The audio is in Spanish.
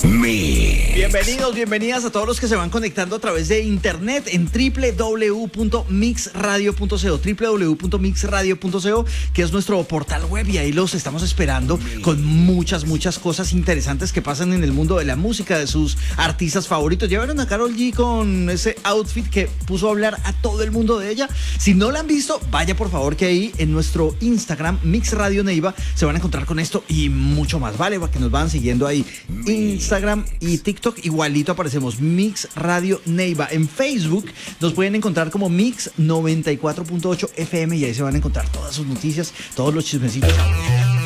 Bienvenidos, bienvenidas a todos los que se van conectando a través de internet en www.mixradio.co, www.mixradio.co, que es nuestro portal web, y ahí los estamos esperando con muchas cosas interesantes que pasan en el mundo de la música, de sus artistas favoritos. ¿Ya vieron a Karol G con ese outfit que puso a hablar a todo el mundo de ella? Si no la han visto, vaya por favor, que ahí en nuestro Instagram, Mix Radio Neiva, se van a encontrar con esto y mucho más, ¿vale? Para que nos van siguiendo ahí. Instagram y TikTok, igualito aparecemos, Mix Radio Neiva. En Facebook nos pueden encontrar como Mix 94.8 FM, y ahí se van a encontrar todas sus noticias, todos los chismecitos.